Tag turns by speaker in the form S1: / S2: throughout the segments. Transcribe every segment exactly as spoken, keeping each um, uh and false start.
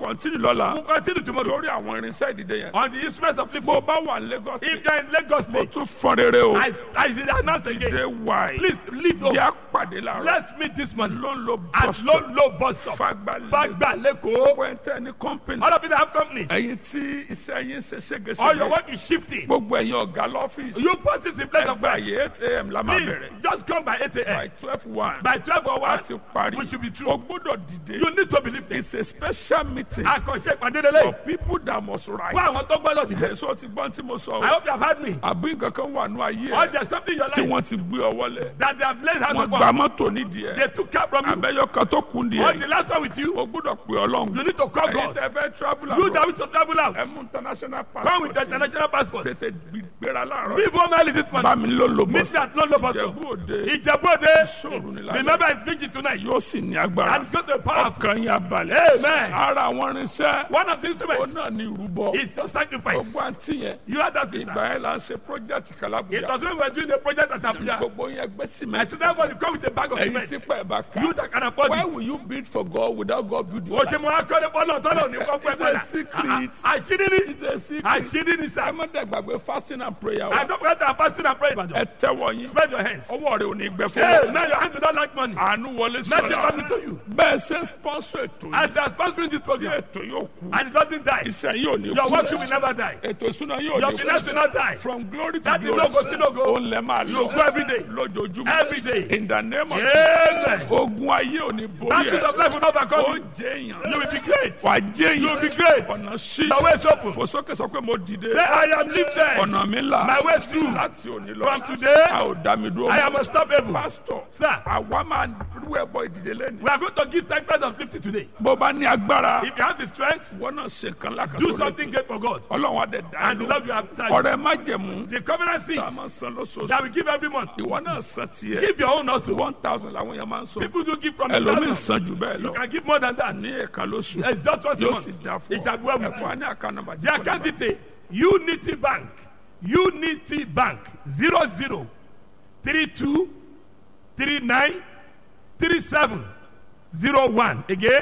S1: continue lọ́la.
S2: We'll continue tomorrow
S1: lórí àwọn irinṣẹ́ ìdìde yẹn.
S2: on the instruments of
S1: bó o
S2: lifting.
S1: bá wà ní Lagos
S2: If
S1: State.
S2: you're in Lagos
S1: mo
S2: State,
S1: tún fọ́n rere o.
S2: I, I announce again.
S1: ìdè wáyé.
S2: Please leave home.
S1: yà pàdé láàárọ̀.
S2: Let's meet this morning
S1: ló ń lo
S2: at
S1: bus
S2: low,
S1: stop.
S2: low bus stop.
S1: Fagba
S2: Fagba Leko.
S1: wẹ́ntẹ́ ní company.
S2: All of you that have companies,
S1: ẹ̀yin tí iṣẹ́ yín ṣe
S2: all your
S1: ségesège.
S2: work is shifting.
S1: gbogbo ẹ̀yin ọ̀gá lọ́fíìsì.
S2: You post in place of
S1: ẹgbẹ́
S2: work.
S1: àyè eight a.m. la máa
S2: Please
S1: bẹ̀rẹ̀.
S2: just come by eight
S1: by
S2: a.m.
S1: twelve one.
S2: By twelve or one,
S1: láti parí.
S2: we should be through.
S1: o gbọ́dọ̀ dìde.
S2: You need to be lifted.
S1: it's a special meeting.
S2: Àkànṣe ìpàdé
S1: for
S2: lélẹ̀.
S1: people that must
S2: Fún
S1: rise.
S2: àwọn tó gbọ́dọ̀ ti dé.
S1: èso ti gbọ́n tí mo sọ
S2: I
S1: o.
S2: hope you have heard me.
S1: àbí nǹkan kan wà nù ayé
S2: Or
S1: ẹ̀
S2: there's something in your
S1: tí
S2: life
S1: wọ́n ti gbé ọ wọlé.
S2: that they have laid hands
S1: wọ́n gba
S2: upon.
S1: mọ́tò nídìí
S2: They
S1: ẹ̀.
S2: took care from you.
S1: àbẹ́yọ kan tó kún díẹ̀.
S2: Or the last one with you,
S1: o gbọ́dọ̀ pè Ọlọ́run.
S2: you need to call
S1: ẹ̀yin
S2: God.
S1: tẹ́ fẹ́ travel
S2: You
S1: abroad.
S2: that wish to travel out,
S1: ẹ mú international
S2: come with your
S1: passport.
S2: international passport.
S1: tètè gbéra láàárọ̀.
S2: Leave home early this
S1: bá
S2: morning.
S1: mi ló lo
S2: Meet
S1: bọ́sọ̀.
S2: me at London bus stop.
S1: Ìjẹ̀bú Òde
S2: Ìjẹ̀bú Òde.
S1: ṣòro ní lálẹ́.
S2: Remember it's vigil tonight.
S1: yóò sì ní agbára.
S2: And it's going to be powerful.
S1: ọkàn yín abalẹ̀.
S2: Amen.
S1: ara àwọn irinṣẹ́.
S2: One of the
S1: ó
S2: instruments
S1: náà ní ìrúbọ.
S2: is your sacrifice.
S1: gbogbo àǹtí yẹn.
S2: You had that sister.
S1: ìgbà yẹn la ń ṣe project
S2: It
S1: kalabuja.
S2: was when we were doing the project at Abuja.
S1: gbogbo yẹn gbé
S2: I
S1: cement.
S2: said, everybody come with a bag of
S1: ẹ̀yin
S2: cement.
S1: tí pẹ̀ bá ká.
S2: You that can afford
S1: why
S2: it.
S1: will you build for God without God build your
S2: O
S1: life?
S2: ṣe mo akọ́lé fọlọ́ tọ́lọ̀ ní kọ́kọ́
S1: It's a
S2: ẹ̀fọ́dà.
S1: secret.
S2: Àṣírí ni.
S1: It's a secret.
S2: Àṣírí ni
S1: ẹ
S2: sir.
S1: má dẹ̀ gbàgbé fasting and prayer
S2: I
S1: wa.
S2: don't forget that fasting and prayer.
S1: ẹ
S2: Ìbàdàn.
S1: tẹ́wọ́ yín.
S2: Spread your hands.
S1: ọwọ́ rẹ ò ní gbẹ
S2: Hey,
S1: fún
S2: now your hand do not like money.
S1: àánú wọlé
S2: Mercy
S1: sọ̀rọ̀.
S2: coming to you.
S1: bẹ́ẹ̀ ṣe sponsor ètò yìí.
S2: As you are sponsoring this
S1: tí
S2: program,
S1: ètò yóò kú.
S2: and it doesn't die,
S1: iṣẹ́ yóò ní
S2: your
S1: kú.
S2: worship will never die.
S1: ètò ìsúná yóò
S2: Your
S1: ní
S2: finance will not die.
S1: from glory to
S2: That is
S1: glory.
S2: no go, still no go.
S1: ó lẹ máa
S2: You
S1: lọ.
S2: go every day.
S1: lójoojúmọ́.
S2: Every day.
S1: in the name of
S2: Amen.
S1: ogun ayé ò ní borí
S2: Battles
S1: ẹ.
S2: of life will not overcome
S1: ó
S2: you.
S1: jẹ́ èèyàn.
S2: You will be great.
S1: wà á jẹ́
S2: You will be
S1: èèyàn.
S2: great.
S1: ọ̀nà sí.
S2: Your way is open.
S1: fò sókè sọ pé mo dìde.
S2: Say, I am lifted.
S1: ọ̀nà mi là.
S2: My way is through.
S1: láti òní lọ.
S2: From today,
S1: a ò dá mi dúró.
S2: I am unstoppable.
S1: pastor.
S2: Sir,
S1: àwa máa rú ẹbọ ìdìde lẹ́nu.
S2: we are going to give sacrifice of fifty today.
S1: bó bá ní agbára.
S2: If you have the strength,
S1: wọ́n náà ṣe kan lákàtúntò.
S2: do something great for God.
S1: ọlọ́run á dẹ̀ dá
S2: And the Lord will have time.
S1: ọ̀rẹ́ má jẹ̀mú.
S2: The covenant seed
S1: tá a máa san lóṣooṣù.
S2: that we give every month.
S1: ìwọ náà san tiẹ̀.
S2: Give your own also.
S1: one thousand làwọn yẹn máa ń sọ.
S2: People do give from the
S1: ẹlòmíì
S2: thousand.
S1: san jù bẹ́ẹ̀
S2: You
S1: lọ.
S2: can give more than that.
S1: ní ẹ̀ka lóṣù.
S2: It's just once a
S1: yóò sì
S2: month.
S1: dá fún
S2: It shall be well
S1: ọ.
S2: with
S1: ẹ fún
S2: you.
S1: wa ní àká nọ́mbà.
S2: The account detail Unity Bank Unity Bank zero zero three two three nine three seven zero one again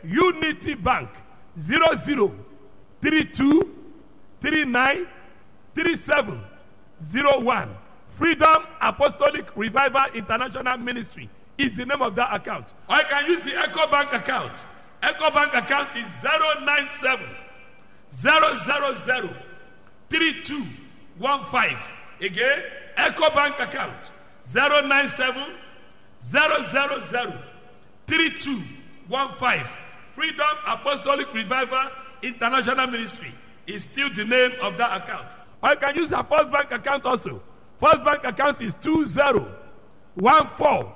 S2: Unity Bank zero zero three two three nine three seven zero one Freedom Apostolic Revival International Ministry is the name of that account. Or you can use the Echo Bank account. Echo Bank account is zero nine seven zero zero zero three two one five. Again, Echo Bank account zero nine seven zero zero zero three two one five. Freedom Apostolic Revival International Ministry is still the name of that account. Or you can use our First Bank account also. First Bank account is two zero one four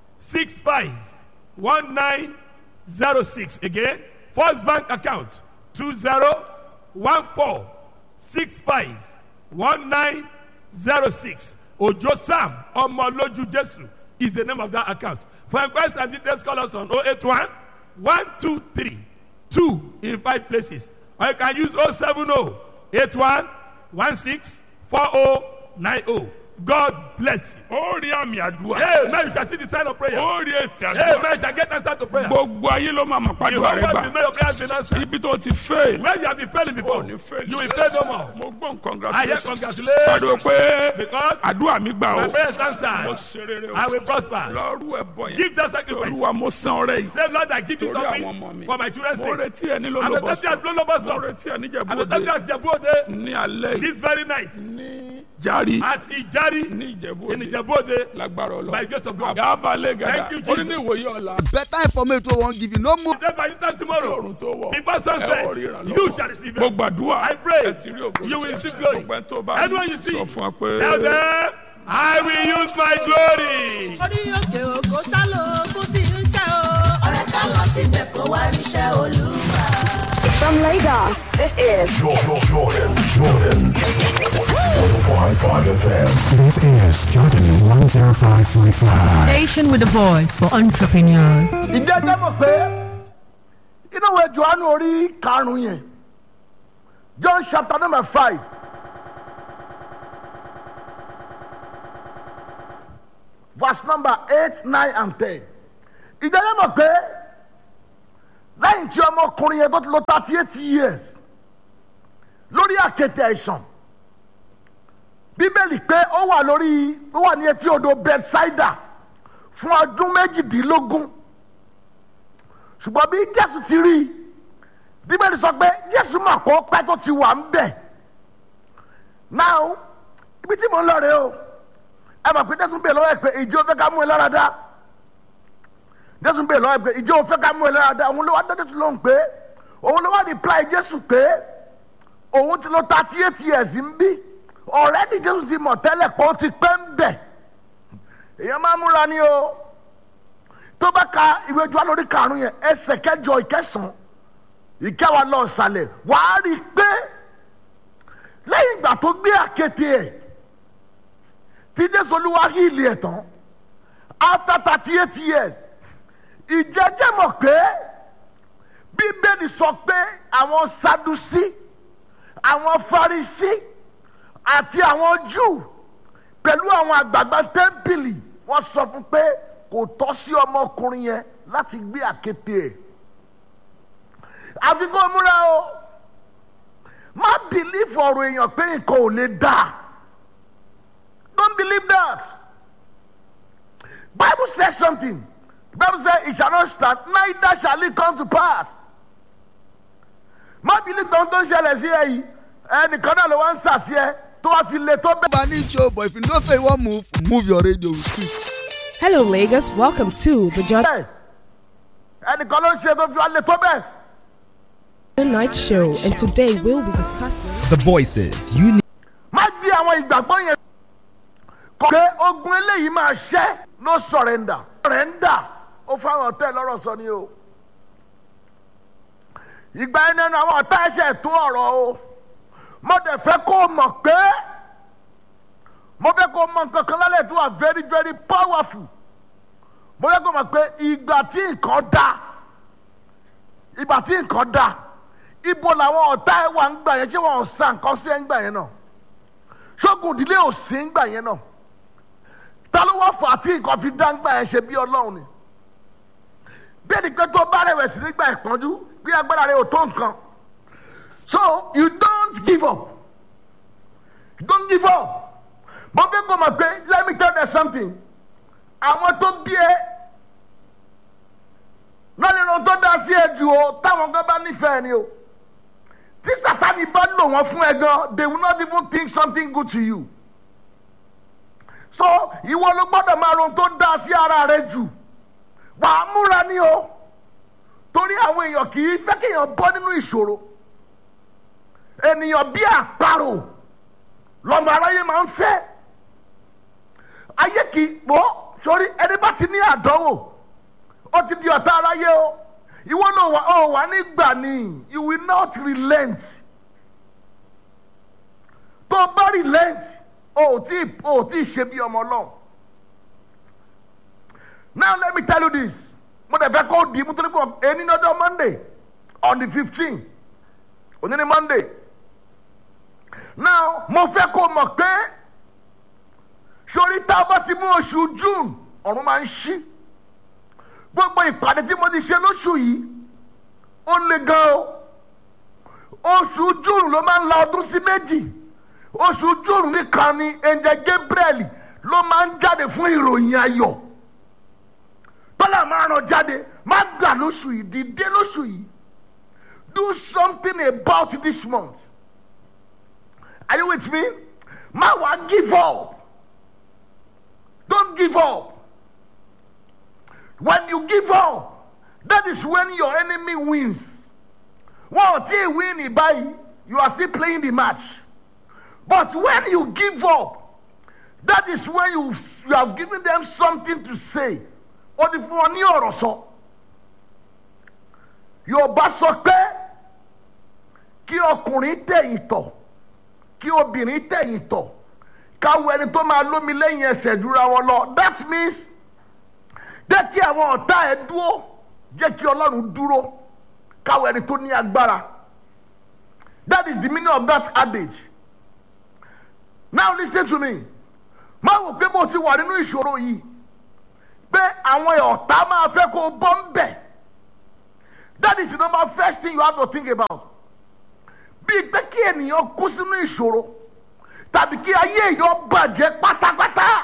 S2: six five one nine zero six. Again, First Bank account two zero one four six five one nine zero six. Ojo Sam Omoloju Jesu is the name of that account. For inquiries and details, call us on oh eight one one two three two in five places. Or you can use oh seven oh eight one one six four oh nine oh. God bless you.
S1: ó rí àmì àdúrà.
S2: Hey, man, you shall see the sign of prayer.
S1: ó rí èsì
S2: Hey,
S1: àdúrà.
S2: man, you shall get answer to prayer.
S1: gbogbo ayé ló máa mọ̀
S2: You
S1: pàdúrà
S2: know
S1: rẹ
S2: what you know
S1: gbà.
S2: your prayer has been answered.
S1: ibi tó ti fail.
S2: When you have been failing before,
S1: ò ní fail.
S2: you will fail no more.
S1: mo gbọ́
S2: I hear
S1: congratulations.
S2: congratulations
S1: pàdé pé
S2: because
S1: àdúrà mi gbà
S2: my
S1: o.
S2: prayer is
S1: mo
S2: answered.
S1: ṣe rere o.
S2: I will prosper.
S1: lọ́rù ẹ̀bọ yẹn.
S2: Give that sacrifice.
S1: olúwa mo san ọrẹ yìí.
S2: Say, Lord, I give you
S1: torí àwọn
S2: something
S1: ọmọ mi.
S2: for my children's
S1: mo
S2: sake.
S1: retí ẹ ní
S2: I'm a
S1: lọ́lọ́bọ̀
S2: testing at Lolo Bus
S1: mo
S2: Stop.
S1: retí ẹ
S2: I'm a
S1: níjẹ̀bú
S2: testing
S1: òde.
S2: at Jabode
S1: ní alẹ́ yìí.
S2: this very night.
S1: ní jari.
S2: At Ijari
S1: ní ìjẹ̀bú
S2: in
S1: òde.
S2: Jabode
S1: lágbára ọlọ́run.
S2: by the grace of God.
S1: àbálẹ̀ gàdá.
S2: Thank you,
S1: ó ní
S2: Jesus.
S1: ní ìwòye ọ̀la.
S3: better information wey wan give you no move.
S2: Then by this time tomorrow,
S1: ọ̀run tó wọ̀.
S2: before
S1: ẹ ò
S2: sunset,
S1: ríran
S2: you
S1: lọ́wọ́.
S2: shall receive
S1: mo
S2: it.
S1: gbàdúrà.
S2: I pray
S1: ẹ ti rí ògo.
S2: you will receive glory.
S1: gbogbo ẹ tó bá
S2: Anyone you see,
S1: sọ fún wa pé.
S2: tell them, I will use my glory.
S4: orí òkè òkò ṣálò ogun tí ń ṣe o. ọ̀rẹ́ ká lọ síbẹ̀ kó wá ríṣẹ́ olúwa.
S5: From Lagos, this is
S6: Jordan, Jordan, Jordan. one oh five point five F M.
S7: This is Jordan one oh five point five.
S8: Station with a voice for entrepreneurs.
S9: ìjẹ́ jẹ́ mọ̀ pé inú ìwé Jòhánù orí karùn-ún yẹn John chapter number five verse number eight nine and ten ìjẹ́ jẹ́ mọ̀ pé lẹ́yìn tí ọmọkùnrin yẹn tó ti lò thirty eight years lórí àkéte àìsàn bíbélì pé ó wà lórí ó wà ní etí odò Bethsaida fún ọdún méjìdínlógún ṣùgbọ́n bí Jésù ti rí i bíbélì sọ pé Jésù mà kó pẹ́ tó ti wà ń bẹ̀ now ibi tí mo ń lọ rèé o ẹ mọ̀ pé Jésù bèèrè lọ́wọ́ ẹ̀ pé ìjọ fẹ́ ká mú ẹ lára dá Jésù bèèrè lọ́wọ́ ẹ̀ pé ìjọ fẹ́ ká mú ẹ lára dá òun ló wá dé Jésù lóhùn pé òun ló wá reply Jésù pé òun ti lò thirty eight years ń bí already Jésù ti mọ̀ tẹ́lẹ̀ pé ó ti pẹ́ ń bẹ̀ èèyàn máa múra ní o tó bá ka ìwé Jòhánù lórí karùn-ún yẹn ẹsẹ̀ kẹjọ ìkẹsàn-án ìkẹwàá lọ sàlẹ̀ wàá rí i pé lẹ́yìn ìgbà tó gbé àkéte ẹ̀ tí Jésù Olúwa híìlì ẹ̀ tán after thirty eight years ìjẹ́jẹ́ mọ̀ pé Bíbélì sọ pé àwọn Sadusí àwọn Farisí àti àwọn Júù pẹ̀lú àwọn àgbààgbà tẹ́ḿpìlì wọ́n sọ fún pé kò tọ́ sí ọmọkùnrin yẹn láti gbé àkéte ẹ̀ àfi kó múra o má bìlífù ọ̀rọ̀ èèyàn pé nǹkan ò lè dà don't believe that Bible says something Bible says it shall not stand neither shall it come to pass má bìlífù ohun tó ń ṣẹlẹ̀ sí ẹ yìí ẹnìkan náà ló wá ń sàṣì ẹ tó wá fi lè tó bẹ́ẹ̀.
S3: Bá ní show but if you know say you wan move move your radio with it.
S10: Hello, Lagos. Welcome to the John
S9: ẹnìkan ló ń ṣe tó fi wá lè tó bẹ́ẹ̀.
S10: Night Show, and today we'll be discussing
S11: the voices you need.
S9: má gbé àwọn ìgbàgbọ́ yẹn kọ́ pé ogun eléyìí máa ṣẹ́ no surrender surrender ó fáwọn ọ̀tá ẹ̀ lọ́rọ̀ sọ ni o ìgbà yẹn nínú àwọn ọ̀tá ẹ̀ṣẹ̀ tó ọ̀rọ̀ o mo dẹ̀ fẹ́ kó o mọ̀ pé mo fẹ́ kó o mọ̀ nǹkan kan lálẹ́ tó wà very very powerful mo fẹ́ kó o mọ̀ pé ìgbà tí nǹkan dá ìgbà tí nǹkan dá ibo làwọn ọ̀tá ẹ̀ wà ń gbà yẹn ṣé wọn ò sa nǹkan sí ẹ̀ ń gbà yẹn náà ṣógun ìdílé ò sí ń gbà yẹn náà ta ló wá fà á tí nǹkan fi dá ń gbà yẹn ṣe bí Ọlọ́run ni bí ẹni pé tó bá rẹ̀wẹ̀sì nígbà ìpọ́njú bí agbára rẹ̀ ò tó nǹkan so you don't give up you don't give up mo fẹ́ kó mọ̀ pé let me tell you something àwọn tó bí ẹ lọ́nà ìrọ̀ tó dá sí ẹ jù o táwọn gan bá nífẹ̀ẹ́ ni o tí Sátánì bá lò wọ́n fún ẹ gan they will not even think something good to you so ìwọ ló gbọ́dọ̀ máa ron tó dá sí ara rẹ jù wà á múra ní o torí àwọn èèyàn kì í fẹ́ kéèyàn bọ́ nínú ìṣòro ènìyàn bí àparò lọ́mọ aráyé máa ń fẹ́ ayé kì í pọ̀ sórí ẹni bá ti ní àdánwò ó ti di ọ̀tá aráyé o ìwọ náà wà ó wà nígbà ni you will not relent tó o bá relent o ò tí o ò tí ṣe bí ọmọ náà now let me tell you this mo dẹ̀ fẹ́ kó di mo torí pé ẹni ní ọjọ́ Monday on the fifteen òní ni Monday now mo fẹ́ kó mọ̀ pé sórí tá a bá ti mú oṣù June ọ̀run máa ń ṣí gbogbo ìpàdé tí mo ti ṣe lóṣù yìí ó le gan o oṣù June ló máa ń la ọdún sí méjì oṣù June nìkan ni angel Gabriel ló máa ń jáde fún ìròyìn ayọ̀ tọ́lá máa ràn jáde má gbà lóṣù yìí dìde lóṣù yìí do something about this month are you with me má wàá give up don't give up. When you give up, that is when your enemy wins. Well, till win by you are still playing the match. But when you give up, that is when you, you have given them something to say. Or the funny or so. Yorùbá sọ pé kí ọkùnrin tẹ̀yìn tọ̀, kí obìnrin tẹ̀yìn tọ̀, káwọ ẹni tó máa lómi lẹ́yìn ẹsẹ̀ dúra wọn lọ. That means jẹ́ kí àwọn ọ̀tá ẹ dúró jẹ́ kí Ọlọ́run dúró káwọ ẹni tó ní agbára. That is the meaning of that adage. Now listen to me. Má wò pé bó ti wà nínú ìṣòro yìí pé àwọn ọ̀tá máa fẹ́ kó bọ́ ń bẹ̀. That is the number first thing you have to think about. Bí pé kí ènìyàn kú sínú ìṣòro tàbí kí ayé èèyàn bàjẹ́ pátápátá.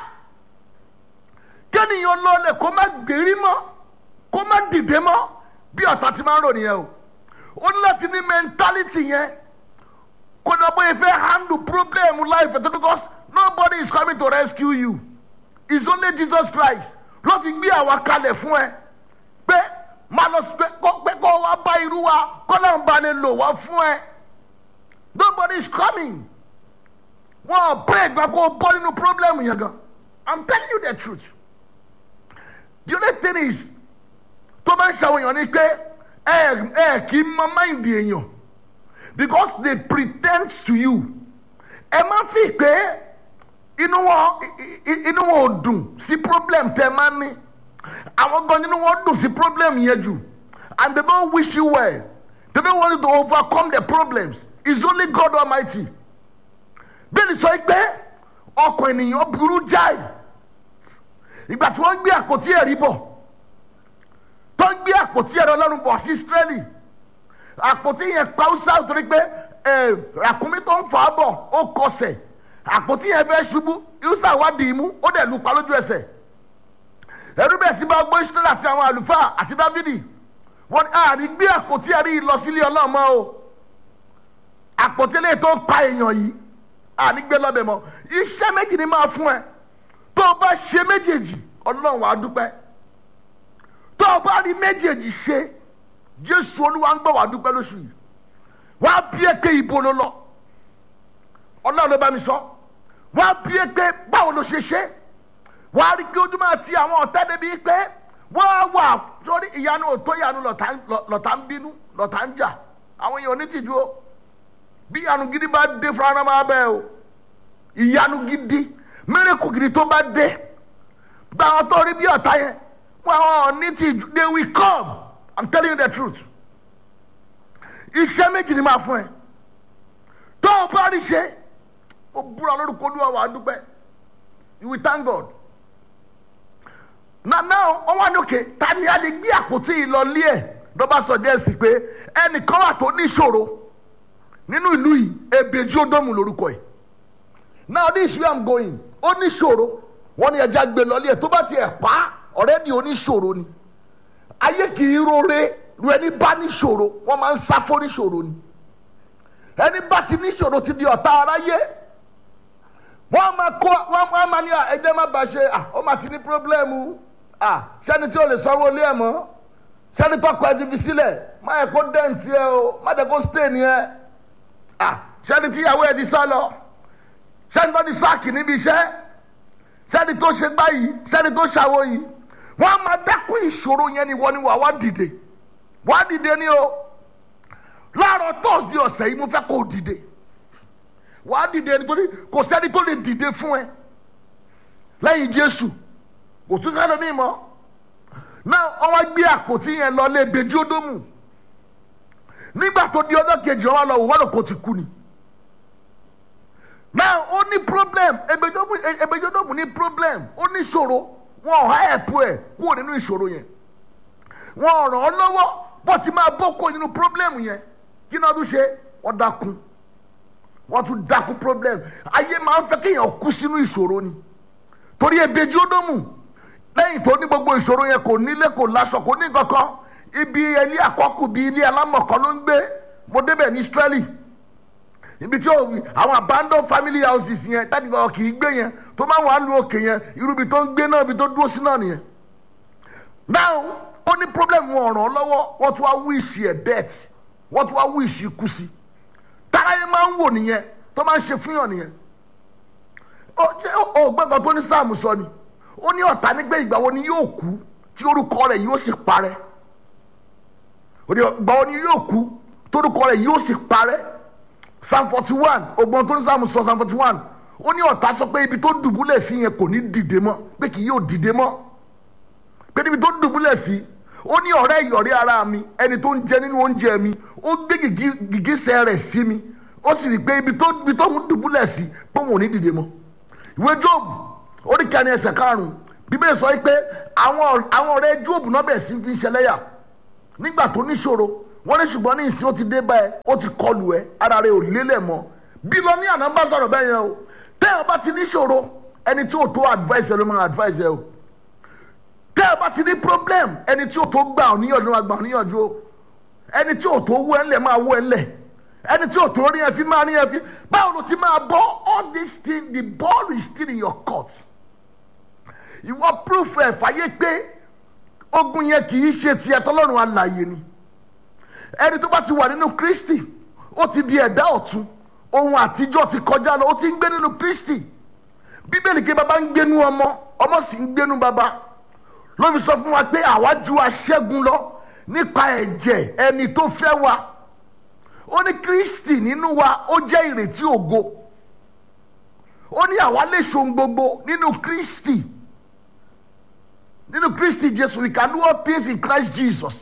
S9: Kí ènìyàn lọlẹ̀ kó má gbérí mọ́, kó má dìde mọ́ bí ọ̀tá ti máa ń rò nìyẹn o. Ó ní láti ní mentality yẹn. Kò ní ọ̀pọ̀ ìfẹ́ handle problem life because nobody is coming to rescue you. It's only Jesus Christ. Ló fi gbé àwa kalẹ̀ fún ẹ. Pé máa lọ pé kó wá bá irú wa kó náà bá lè lò wá fún ẹ. Nobody is coming. Wọ́n pray gba kó bọ́ nínú problem yẹn gan. I'm telling you the truth. The only thing is tó bá ń ṣàwọn èèyàn ni pé ẹ ẹ kì í mọ mind èèyàn because they pretend to you. Ẹ má fi pé inú wọn inú wọn ò dùn sí problem tẹ máa ní. Àwọn gan inú wọn dùn sí problem yẹn jù and they don't wish you well. They don't want you to overcome the problems. It's only God Almighty. Bẹ́ẹ̀ni sọ pé ọkàn ènìyàn burú jáì. Ìgbà tí wọ́n gbé àpótí ẹ̀rí bọ̀ tó ń gbé àpótí ẹ̀rí Ọlọ́run bọ̀ sí Ísírẹ́lì. Àpótí yẹn pa Hausa torí pé ràkúnmí tó ń fà á bọ̀ ó kọsẹ̀. Àpótí yẹn fẹ́ ṣubú Hausa wá dì í mú ó dẹ̀ lù pa lójú ẹsẹ̀. Ẹ̀rù bẹ̀ sí bá gbọ́ Ísírẹ́lì àti àwọn àlùfáà àti Dáfídì. Wọ́n ní àárín gbé àpótí ẹ̀rí lọ sílé Ọlọ́run mọ́ o. Àpótí lè tó pa èèyàn yìí àní gbé lọ́bẹ̀ mọ́. Iṣẹ́ méjì ni máa fún ẹ. Tó o bá ṣe méjèèjì Ọlọ́run wàá dúpẹ́. Tó o bá rí méjèèjì ṣe Jésù Olúwa ń gbọ́ wàá dúpẹ́ lóṣù yìí. Wàá bí ẹ pé ibo ló lọ. Ọlọ́run ló bá mi sọ. Wàá bí ẹ pé báwo ló ṣe ṣe. Wàá rí kí ojú máa ti àwọn ọ̀tá débi pé wọ́n á wà sórí ìyanu òtó ìyanu lọ̀tá ń bínú lọ̀tá ń jà. Àwọn èèyàn onítìjú o. Bí ìyanu gidi bá dé fún ara máa bẹ́ẹ̀ o. Ìyanu gidi miracle gidi tó bá dé gba àwọn tó rí bí ọ̀tá yẹn wọn àwọn onítìjú they will come. I'm telling you the truth. Iṣẹ́ méjì ni máa fún ẹ. Tó o bá rí ṣe o búra lórúkọ Olúwa wàá dúpẹ́. You will thank God. Na now wọ́n wá ní òkè ta ni a lè gbé àpótí yìí lọ lé ẹ̀ ló bá sọ díẹ̀ sí pé ẹnìkan wà tó ní ìṣòro nínú ìlú yìí Èbèjì Ódómù lórúkọ ẹ̀. Now this is where I'm going. Ó ní ìṣòro wọ́n ní ẹja gbé lọ lé ẹ̀ tó bá tiẹ̀ pa ọ̀rẹ́dì oníṣòro ni. Ayé kì í rore ru ẹni bá níṣòro wọ́n máa ń sá fún níṣòro ni. Ẹni bá ti níṣòro ti di ọ̀tá aráyé. Wọ́n máa kó wọ́n máa ní ẹjẹ́ má bàa ṣe ó máa ti ní pírọ́blẹ́mù ṣẹ́ni tí o lè sanwó ilé ẹ̀ mọ́ ṣẹ́ni tọkọ ẹ ti fi sílẹ̀ má yẹ kó dẹ́ǹtì ẹ o má yẹ kó stéènì ẹ ṣẹ́ni tí ìyàwó ẹ ti sá lọ ṣẹ́ni tó ti sáàkì níbi iṣẹ́ ṣẹ́ni tó ṣe gbá yìí ṣẹ́ni tó ṣàwó yìí wọ́n á máa dẹ́kun ìṣòro yẹn ni wọ́n ni wà wá dìde wá dìde ni o láàárọ̀ tọ́sídìí ọ̀sẹ̀ yìí mo fẹ́ kó o dìde wàá dìde nítorí kò sẹ́ni tó lè dìde fún ẹ lẹ́yìn Jésù kò tún sẹ́ni ní ìmọ̀ náà wọ́n wá gbé àpótí yẹn lọ lé Èbèjì Ódómù nígbà tó di ọjọ́ kejì wọ́n lọ wọ́n lọ kó ti kú ni náà ó ní problem Èbèjì Ódómù ní problem ó ní ìṣòro wọn ò hẹ́ẹ̀pù ẹ̀ kúrò nínú ìṣòro yẹn wọn ò ràn ọ́ lọ́wọ́ bó ti máa bọ́ kó nínú problem yẹn kí náà tún ṣe wọ́n dákun wọ́n tún dákú problem ayé máa ń fẹ́ kéèyàn kú sínú ìṣòro ni torí Èbèjì Ódómù lẹ́yìn tó ní gbogbo ìṣòro yẹn kò nílé kò láṣọ kò ní kankan ibi ilé àkọ́kù bíi ilé alámọ̀kọ́ ló ń gbé mo débẹ̀ ní Israeli ibi tí àwọn abandoned family houses yẹn tàbí kan kì í gbé yẹn tó máa wà lu òkè yẹn irú ibi tó ń gbé náà ibi tó dúró sí náà nìyẹn now ó ní problem wọn ràn án lọ́wọ́ wọ́n tún wá wíìsì ẹ̀ death wọ́n tún wá wíìsì ikú sí táyé máa ń wò nìyẹn tó máa ń ṣe fúnyàn nìyẹn ó gbẹ́gbẹ́ tó ní sáàmù sọ ni ó ní ọ̀tá nígbẹ́ ìgbà wo ni yóò kú tí orúkọ rẹ̀ yóò sì parẹ́ ìgbà wo ni yóò kú tí orúkọ rẹ̀ yóò sì parẹ́ psalm forty one ọgbọ́n tó ní sáàmù sọ psalm forty one ó ní ọ̀tá sọ pé ibi tó dùbúlẹ̀ sí yẹn kò ní dìde mọ́ pé kì yóò dìde mọ́ pé níbi tó dùbúlẹ̀ sí ó ní ọ̀rẹ́ ìyọ̀rẹ́ ara mi ẹni tó ń jẹ nínú oúnjẹ mi ó gbé gìgísẹ̀ rẹ̀ sí mi ó sì rí pé ibi tó ibi tó ń dùbúlẹ̀ sí pé òun ò ní dìde mọ́ ìwé Jóòbù orí kẹrin ẹsẹ̀ karùn-ún Bíbélì sọ pé àwọn àwọn ọ̀rẹ́ Jóòbù náà bẹ̀rẹ̀ sí fi ṣẹlẹ́yà nígbà tó níṣòro wọ́n ní ṣùgbọ́n ní ìsìn ó ti dé báyẹn ó ti kọlù ẹ ara rẹ ò lélẹ̀ mọ́ bí lọ ní àná bá sọ̀rọ̀ bẹ́ẹ̀ yẹn o tẹ́ ẹ bá ti níṣòro ẹni tí ò tó advice ẹ ló máa advice ẹ o tẹ́ ẹ bá ti ní problem ẹni tí ò tó gbà ọ́ níyànjú máa gbà ọ́ níyànjú o ẹni tí ò tó wọ́ ẹ ńlẹ̀ máa wọ́ ẹ ńlẹ̀ ẹni tí ò tó rí ẹ fi máa rí ẹ fi báwo ló ti máa bọ́ all this thing the ball is still in your court ìwọ proof ẹ fàyè pé ogun yẹn kì í ṣe tiẹ̀ tọ́lọ́run alààyè ni ẹni tó bá ti wà nínú Kristi ó ti di ẹ̀dá ọ̀tun ohun àtijọ́ ti kọjá lọ ó ti ń gbé nínú Kristi bíbélì ké baba ń gbénú ọmọ ọmọ sì ń gbénú baba ló fi sọ fún wa pé àwa ju aṣẹ́gun lọ nípa ẹ̀jẹ̀ ẹni tó fẹ́ wa ó ní Kristi nínú wa ó jẹ́ ìrètí ògo ó ní àwa lè ṣohun gbogbo nínú Kristi nínú Kristi Jésù we can do all things in Christ Jesus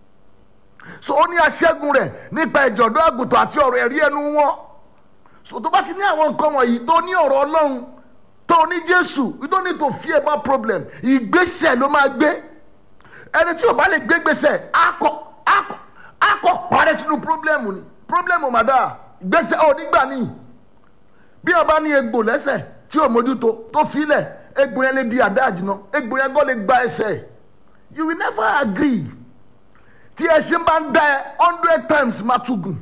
S9: so ó ní aṣẹ́gun rẹ̀ nípa ẹ̀jẹ̀ ọ̀dọ́ àgùntàn àti ọ̀rọ̀ ẹ̀rí ẹnu wọn so tó bá ti ní àwọn nǹkan wọ̀nyí tó ní ọ̀rọ̀ Ọlọ́run tó ní Jésù you don't need to fear about problem ìgbésẹ̀ ló máa gbé ẹni tí o bá lè gbé gbèsè akọ akọ akọ parẹ́ sínú problem ni problem ò má dáa ìgbésẹ̀ ò nígbà ní bí o bá ní egbò lẹ́sẹ̀ tí o mójútó tó filẹ̀ egbò yẹn lè di àdá àjìnà egbò yẹn gbọ́ lè gba ẹsẹ̀ you will never agree tí ẹ ṣe máa ń dá ẹ hundred times máa tún gùn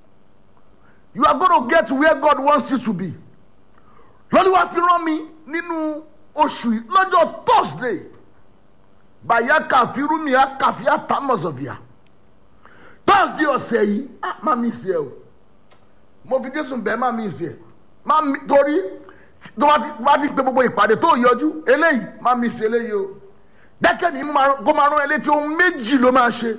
S9: you are going to get to where God wants you to be lọ́lúwa fi rán mi nínú oṣù yìí lọ́jọ́ Thursday bàyá kàfírúmi àkàfí àtàmọ̀sọ̀fìà Thursday ọ̀sẹ̀ yìí má mi sí ẹ o mo fi Jésù bẹ́ẹ̀ má mi sí ẹ má mi torí tó bá ti pé gbogbo ìpàdé tó yọjú eléyìí má mi sí eléyìí o dẹ́kẹ́ ní kó máa rán ẹ létí ohun méjì ló máa ṣe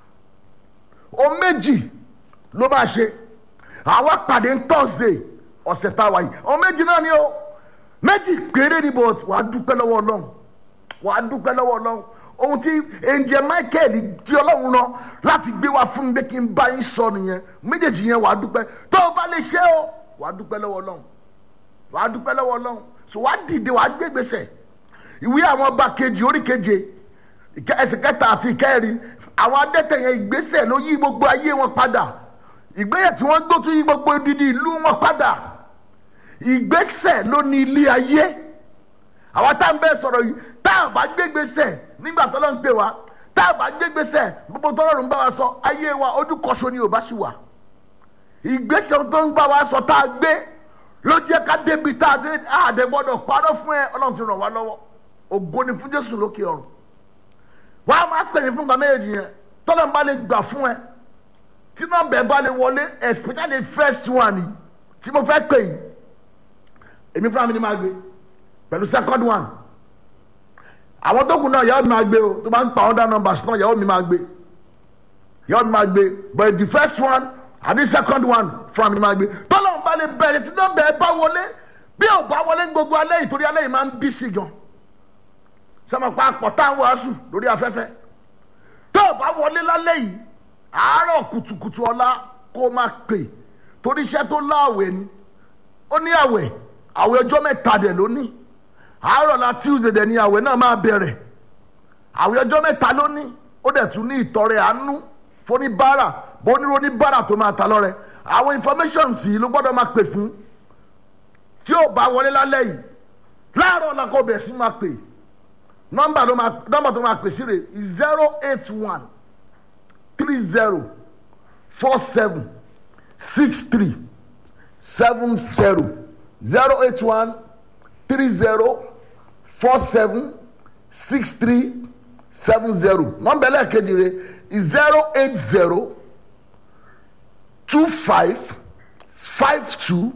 S9: ohun méjì ló máa ṣe àwa pàdé ní Thursday ọ̀sẹ̀ tá a wáyé ohun méjì náà ni o méjì péré ni but wàá dúpẹ́ lọ́wọ́ Ọlọ́run wàá dúpẹ́ lọ́wọ́ Ọlọ́run ohun tí angel Michael di Ọlọ́run náà láti gbé wá fún mi pé kí n bá yín sọ nìyẹn méjèèjì yẹn wàá dúpẹ́ tó o bá lè ṣe o wàá dúpẹ́ lọ́wọ́ Ọlọ́run wàá dúpẹ́ lọ́wọ́ Ọlọ́run so wàá dìde wàá gbé gbèsè ìwé àwọn ọba kejì orí keje ẹsẹ̀ kẹta àti ìkẹrin àwọn adẹ́tẹ̀ yẹn ìgbésẹ̀ ló yí gbogbo ayé wọn padà ìgbésẹ̀ tí wọ́n gbó tún yí gbogbo odidi ìlú wọn padà ìgbésẹ̀ ló ní ilé ayé àwa tá ń bẹ sọ̀rọ̀ yìí tá a bá gbé gbèsè nígbà tó lọ ń pè wá tá a bá gbé gbèsè gbogbo tó lọ́rùn bá wa sọ ayé wa ojú kọ̀ṣọ́ ni ò bá ṣì wà ìgbésẹ̀ tó ń bá wa sọ tá a gbé ló jẹ́ ká débi tá a dé àdé gbọ́dọ̀ parọ́ fún ẹ Ọlọ́run ti ràn wá lọ́wọ́ ògo ni fún Jésù lókè ọ̀run wàá máa pè ní fún gbàmé èdè yẹn tọ́lọ́ ń bá lè gbà fún ẹ tí nọ́mbà ẹ bá lè wọlé especially first one yìí tí mo fẹ́ pè yìí èmi fúnra mi ni máa gbé pẹ̀lú second one àwọn tó kù náà yàwó mi máa gbé o tó bá ń pa other numbers náà yàwó mi máa gbé yàwó mi máa gbé but the first one and the second one fúnra mi ni máa gbé tọ́lọ́ ń bá lè bẹ̀rẹ̀ tí nọ́mbà ẹ bá wọlé bí ò bá wọlé gbogbo alẹ́ ìtorí alẹ́ yìí máa ń bí sí gan sọmọ pa àpọ̀tá wàásù lórí afẹ́fẹ́ tó o bá wọlé lálẹ́ yìí àárọ̀ kùtùkùtù ọ̀la kó o máa pè torí iṣẹ́ tó láàwẹ̀ ni ó ní àwẹ̀ àwẹ̀ ọjọ́ mẹ́ta dẹ̀ ló ní àárọ̀ la Tuesday dẹ̀ ní àwẹ̀ náà máa bẹ̀rẹ̀ àwẹ̀ ọjọ́ mẹ́ta ló ní ó dẹ̀ tún ní ìtọrẹ àánú fóníbàárà bóníróníbàárà tó máa ta lọ́rẹ àwọn information sì ló gbọ́dọ̀ máa pè fún tí ó bá wọlé lálẹ́ yìí láàárọ̀ la kó bẹ̀ sí máa pè nọ́mbà ló máa nọ́mbà tó máa pè sí rẹ̀ zero eight one three zero four seven six three seven zero zero eight one three zero four seven six three seven zero nọ́mbà ẹlẹ́ẹ̀kejì rẹ̀ zero eight zero two five five two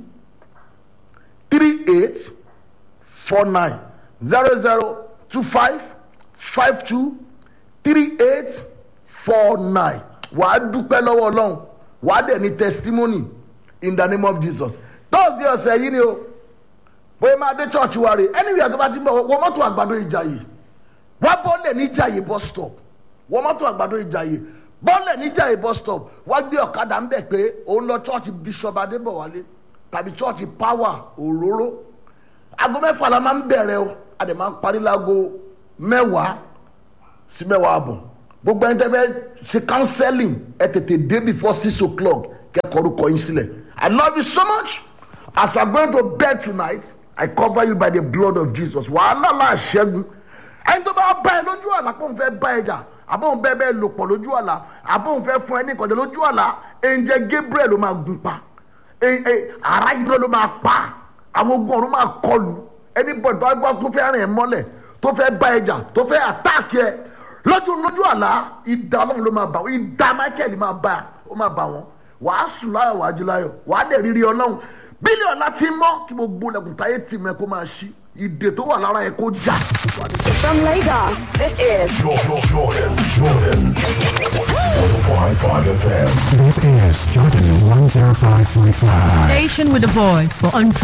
S9: three eight four nine zero zero two five five two three eight four nine wàá dúpẹ́ lọ́wọ́ Ọlọ́run wàá dẹ̀ ní testimony in the name of Jesus Thursday ọ̀sẹ̀ yìí ni o bóyá máa dé church wa rè anywhere tó bá ti ń bọ̀ wọ́n mọ́tò àgbàdo Ìjàyè wá bọ́ọ̀lẹ̀ ní Ìjàyè bus stop wọ́n mọ́tò àgbàdo Ìjàyè bọ́ọ̀lẹ̀ ní Ìjàyè bus stop wá gbé ọ̀kadà ń bẹ̀ pé òun lọ church Bishop Adébọ̀wálé tàbí church Power Òróró aago mẹ́fà la máa ń bẹ̀rẹ̀ o a dẹ̀ máa ń parí láago mẹ́wàá sí mẹ́wàá àbọ̀ gbogbo ẹni tẹ́ fẹ́ ṣe counseling ẹ tètè dé before six o'clock kẹ́kọ̀ọ́ orúkọ yín sílẹ̀. I love you so much. As we are going to bed tonight, I cover you by the blood of Jesus. Wàhálà láà ṣẹ́gun. Ẹni tó bá bá ẹ lójú àlá pé òun fẹ́ bá ẹ jà, àbọ̀ òun bẹ́ẹ̀ bẹ́ẹ̀ lò pọ̀ lójú àlá, àbọ̀ òun fẹ́ fún ẹ ní ìkọ̀jẹ́ lójú àlá, ẹ̀ǹjẹ̀ Gabriel ló máa gun pa. Ara yìí ló máa pa. Àwọn ogun ọ̀run máa kọlù. Anybody tó gbọ́ tó fẹ́ rìn ẹ mọ́lẹ̀, tó fẹ́ bá ẹ jà, tó fẹ́ attack ẹ. Lójú lójú àlá, ìdá ọlọ́run ló máa bà wọ́n, ìdá Michael máa bà ó máa bà wọ́n. Wàá sùn láyọ̀ wàá jí láyọ̀, wàá dẹ̀ rírí ọlọ́run. Bílíọ̀nù láti mọ́ kí gbogbo lẹ́kùn táyé tì mẹ́ kó máa ṣí. Ìdè tó wà lára ẹ̀ kó jà.
S5: From Lagos, this is
S6: Jordan, Jordan, Jordan. one oh five point five F M.
S7: This is Jordan one oh five point five.
S8: Station with a voice for entrepreneurs.